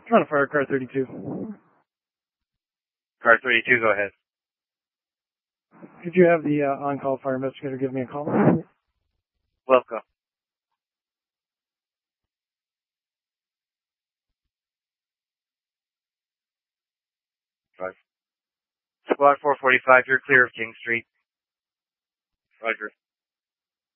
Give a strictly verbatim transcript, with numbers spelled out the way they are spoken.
On a fire, car thirty-two. Car thirty-two, go ahead. Could you have the uh, on-call fire investigator give me a call? Welcome. Drive. Squad four forty-five, you're clear of King Street. Roger.